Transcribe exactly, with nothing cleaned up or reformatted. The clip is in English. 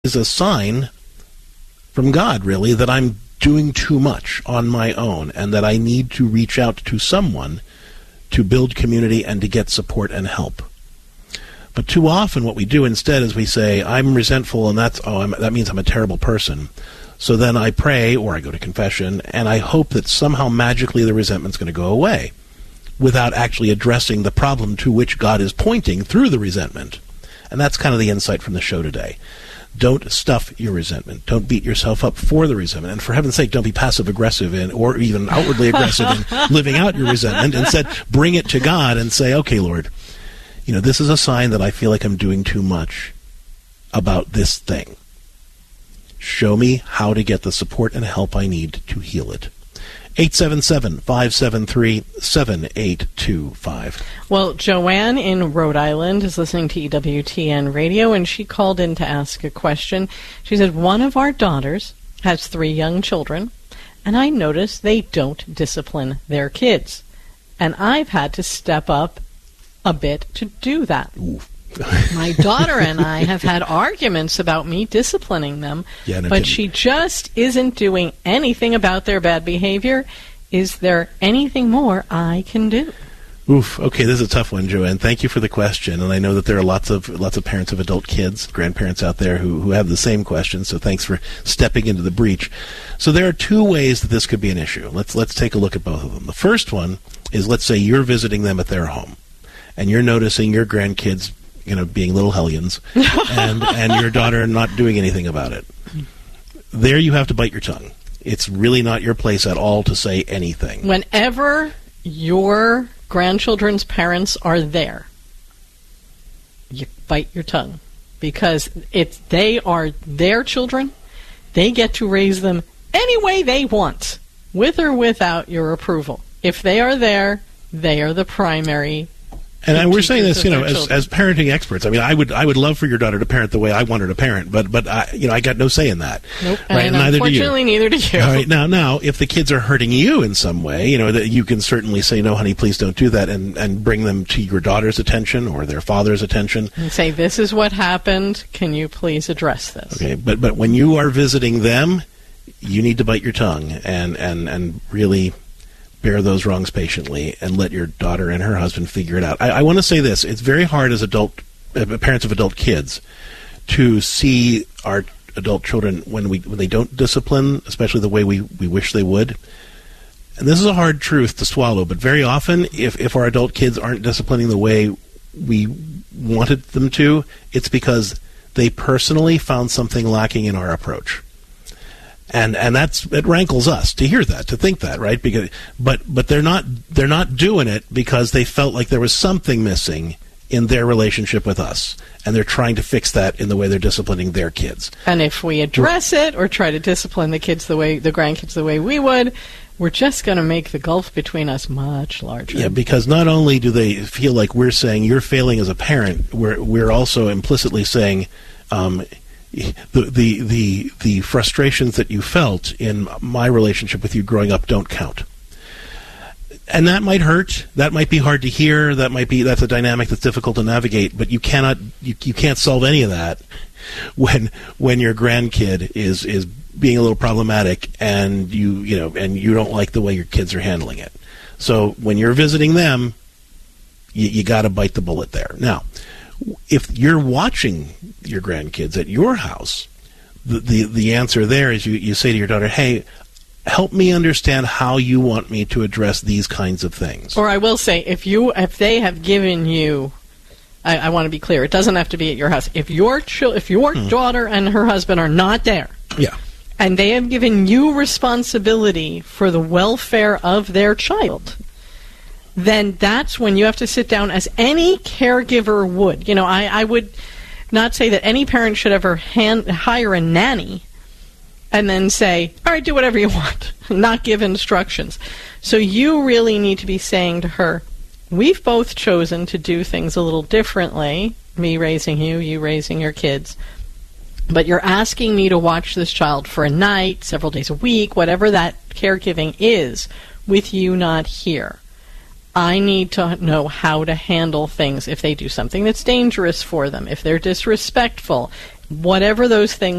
is a sign from God, really, that I'm doing too much on my own and that I need to reach out to someone to build community and to get support and help. But too often what we do instead is we say, I'm resentful, and that's oh, I'm, that means I'm a terrible person. So then I pray, or I go to confession, and I hope that somehow magically the resentment's going to go away without actually addressing the problem to which God is pointing through the resentment. And that's kind of the insight from the show today. Don't stuff your resentment. Don't beat yourself up for the resentment. And for heaven's sake, don't be passive-aggressive in, or even outwardly aggressive in living out your resentment. Instead, bring it to God and say, okay, Lord, you know, this is a sign that I feel like I'm doing too much about this thing. Show me how to get the support and help I need to heal it. eight seven seven, five seven three, seven eight two five. Well, Joanne in Rhode Island is listening to E W T N Radio, and she called in to ask a question. She said, one of our daughters has three young children, and I notice they don't discipline their kids. And I've had to step up a bit to do that. Ooh. My daughter and I have had arguments about me disciplining them, yeah, no but kidding. She just isn't doing anything about their bad behavior. Is there anything more I can do? Oof. Okay, this is a tough one, Joanne. Thank you for the question, and I know that there are lots of lots of parents of adult kids, grandparents out there who, who have the same question, so thanks for stepping into the breach. So there are two ways that this could be an issue. Let's let's take a look at both of them. The first one is, let's say you're visiting them at their home, and you're noticing your grandkids, you know, being little hellions, and, and your daughter not doing anything about it. There you have to bite your tongue. It's really not your place at all to say anything. Whenever your grandchildren's parents are there, you bite your tongue, because it's they are their children. They get to raise them any way they want, with or without your approval. If they are there, they are the primary. And I, we're saying this, you know, as, as parenting experts. I mean, I would I would love for your daughter to parent the way I want her to parent, but but I, you know, I got no say in that. Nope. Right? And neither unfortunately, do you. neither do you. All right. Now, now, if the kids are hurting you in some way, you know, that you can certainly say, no, honey, please don't do that, and and bring them to your daughter's attention or their father's attention. And say, this is what happened. Can you please address this? Okay. But but when you are visiting them, you need to bite your tongue and and and really bear those wrongs patiently and let your daughter and her husband figure it out. I, I want to say this. It's very hard as adult uh, parents of adult kids to see our adult children when we when they don't discipline, especially the way we, we wish they would. And this is a hard truth to swallow, but very often if, if our adult kids aren't disciplining the way we wanted them to, it's because they personally found something lacking in our approach. And and that's it rankles us to hear that, to think that, right? Because but but they're not they're not doing it because they felt like there was something missing in their relationship with us, and they're trying to fix that in the way they're disciplining their kids. And if we address it or try to discipline the kids the way the grandkids the way we would, we're just going to make the gulf between us much larger. Yeah, because not only do they feel like we're saying you're failing as a parent, we're we're also implicitly saying um, The, the the the frustrations that you felt in my relationship with you growing up don't count. And that might hurt. That might be hard to hear. That might be that's a dynamic that's difficult to navigate. But you cannot you, you can't solve any of that when when your grandkid is is being a little problematic and you you know and you don't like the way your kids are handling it. So when you're visiting them, you, you got to bite the bullet there. Now, if you're watching your grandkids at your house, the, the the answer there is you, you say to your daughter, hey, help me understand how you want me to address these kinds of things. Or I will say, if you if they have given you, I, I want to be clear, it doesn't have to be at your house. If your chil- if your hmm. daughter and her husband are not there, yeah, and they have given you responsibility for the welfare of their child, then that's when you have to sit down as any caregiver would. You know, I, I would not say that any parent should ever hand, hire a nanny and then say, all right, do whatever you want, not give instructions. So you really need to be saying to her, we've both chosen to do things a little differently, me raising you, you raising your kids, but you're asking me to watch this child for a night, several days a week, whatever that caregiving is, with you not here. I need to know how to handle things if they do something that's dangerous for them, if they're disrespectful, whatever those things